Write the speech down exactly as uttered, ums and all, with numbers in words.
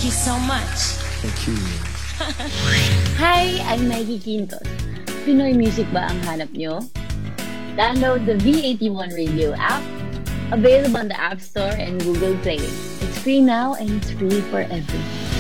you so much. Thank you. Hi, I'm Maggie Quintos. Pinoy music ba ang hanap nyo? Download the V eighty-one Radio app, available on the App Store and Google Play. It's free now and it's free forever.